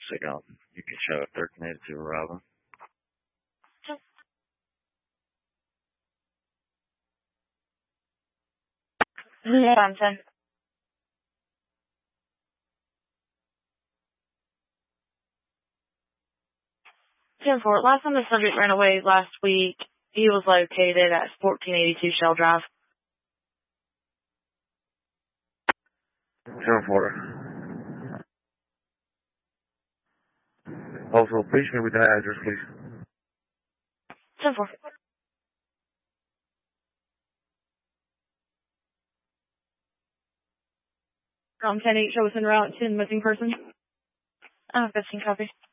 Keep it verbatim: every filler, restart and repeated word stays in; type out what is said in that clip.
signal. You can show it third minute to arrival. Johnson. ten four. Last time the subject ran away last week, he was located at fourteen eighty-two Shell Drive. ten four. Also, please me with that address, please. ten four. Um, ten eight, show us en route to the missing person. Oh, fifteen copy.